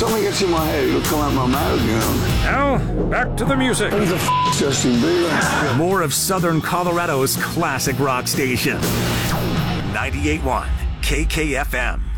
something gets in my head, it'll come out my mouth, you know. Now, back to the music. Who the f*** Justin Bieber? More of Southern Colorado's classic rock station. 98.1 KKFM.